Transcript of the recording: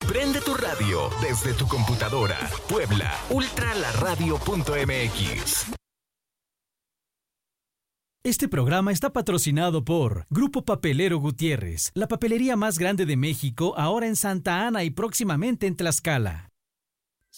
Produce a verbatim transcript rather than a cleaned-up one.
Prende tu radio desde tu computadora. Puebla, ultra la radio punto m x. Este programa está patrocinado por Grupo Papelero Gutiérrez, la papelería más grande de México, ahora en Santa Ana y próximamente en Tlaxcala.